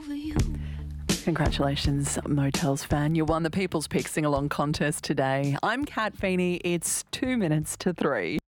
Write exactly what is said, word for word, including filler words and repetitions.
over you. Congratulations, Motels fan. You won the People's Pick Sing Along contest today. I'm Kat Feeney. It's two minutes to three.